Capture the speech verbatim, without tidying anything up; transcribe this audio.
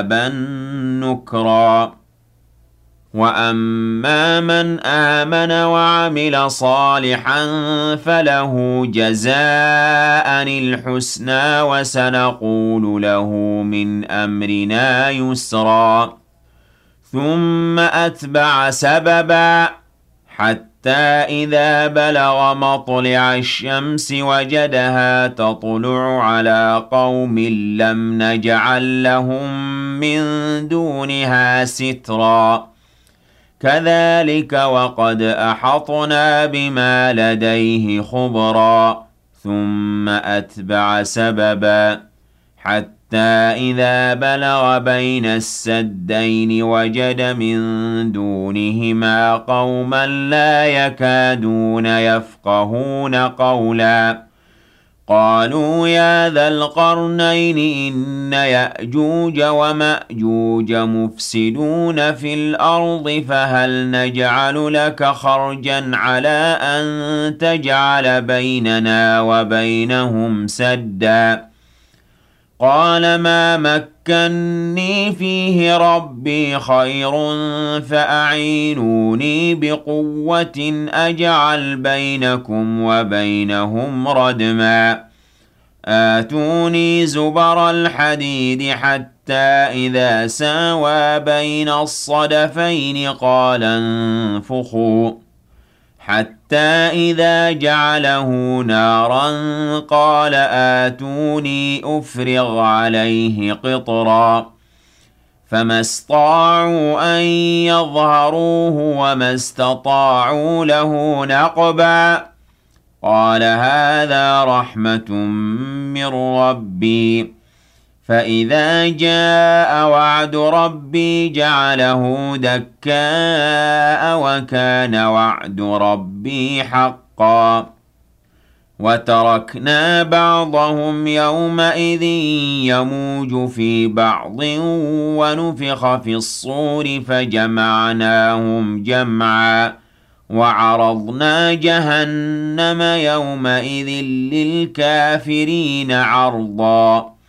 عذابا نكرا وأما من آمن وعمل صالحا فله جزاء الحسنى وسنقول له من أمرنا يسرا ثم أتبع سببا حتى إذا بلغ مطلع الشمس وجدها تطلع على قوم لم نجعل لهم من دونها سترا كذلك وقد أحطنا بما لديه خبرا ثم أتبع سببا حتى إذا بلغ بين السدين وجد من دونهما قوما لا يكادون يفقهون قولا قالوا يا ذا القرنين إن يأجوج ومأجوج مفسدون في الأرض فهل نجعل لك خرجا على أن تجعل بيننا وبينهم سدا قال ما مكني فيه ربي خير فأعينوني بقوة أجعل بينكم وبينهم ردما آتوني زبر الحديد حتى إذا ساوى بين الصدفين قال انفخوا حتى إذا جعله نارا قال آتوني أفرغ عليه قطرا فما استطاعوا أن يظهروه وما استطاعوا له نقبا قال هذا رحمة من ربي فإذا جاء وعد ربي جعله دكاء وكان وعد ربي حقا وتركنا بعضهم يومئذ يموج في بعض ونفخ في الصور فجمعناهم جمعا وعرضنا جهنم يومئذ للكافرين عرضا